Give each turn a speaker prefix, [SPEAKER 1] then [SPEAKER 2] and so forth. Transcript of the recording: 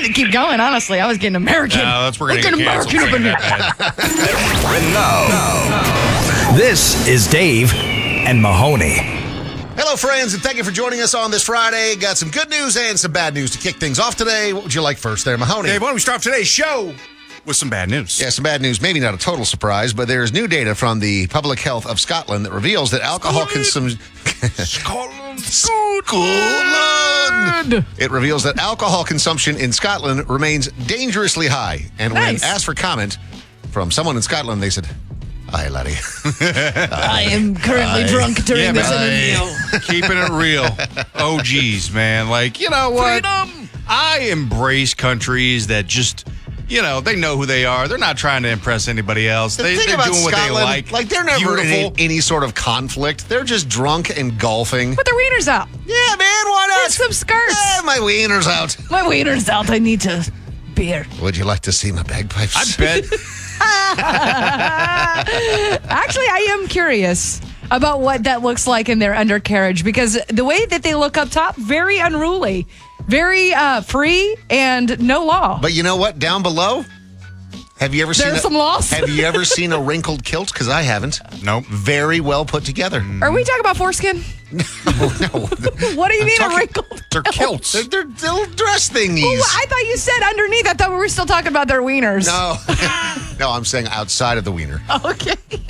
[SPEAKER 1] wanted to keep going, honestly. I was getting American.
[SPEAKER 2] No, we're going to get
[SPEAKER 1] American up in here.
[SPEAKER 3] And now, this is Dave and Mahoney.
[SPEAKER 4] Hello, friends, and thank you for joining us on this Friday. Got some good news and some bad news to kick things off today. What would you like first there, Mahoney?
[SPEAKER 2] Dave, why don't we start today's show with some bad news?
[SPEAKER 4] Yeah, some bad news. Maybe not a total surprise, but there's new data from the Public Health of Scotland that reveals that alcohol consumption... Scotland! It reveals that alcohol consumption in Scotland remains dangerously high. And when
[SPEAKER 1] Nice.
[SPEAKER 4] asked for comment from someone in Scotland, they said, "Aye, laddie."
[SPEAKER 1] I am currently drunk during this interview.
[SPEAKER 2] Keeping it real. Oh, geez, man. Like, you know what?
[SPEAKER 1] Freedom!
[SPEAKER 2] I embrace countries that just... they know who they are. They're not trying to impress anybody else.
[SPEAKER 4] The
[SPEAKER 2] They're
[SPEAKER 4] thing about
[SPEAKER 2] doing what
[SPEAKER 4] Scotland,
[SPEAKER 2] they like.
[SPEAKER 4] they're never in
[SPEAKER 2] Beautiful.
[SPEAKER 4] any sort of conflict. They're just drunk and golfing.
[SPEAKER 1] Put their wieners out.
[SPEAKER 4] Yeah, man, why not?
[SPEAKER 1] Get some skirts.
[SPEAKER 4] Yeah, my wiener's out.
[SPEAKER 1] My wiener's out. I need to beer.
[SPEAKER 4] Would you like to see my bagpipes?
[SPEAKER 2] I bet.
[SPEAKER 1] Actually, I am curious about what that looks like in their undercarriage because the way that they look up top, very unruly, very free, and no law.
[SPEAKER 4] But you know what? Down below, have you ever seen
[SPEAKER 1] There's some laws.
[SPEAKER 4] Have you ever seen a wrinkled kilt? Because I haven't.
[SPEAKER 2] Nope.
[SPEAKER 4] Very well put together.
[SPEAKER 1] Are we talking about foreskin?
[SPEAKER 4] No.
[SPEAKER 1] What do you mean
[SPEAKER 4] talking-
[SPEAKER 1] a wrinkled?
[SPEAKER 2] They're kilts.
[SPEAKER 4] They're little dress thingies.
[SPEAKER 1] Oh, I thought you said underneath. I thought we were still talking about their wieners.
[SPEAKER 4] No. No, I'm saying outside of the wiener.
[SPEAKER 1] Okay.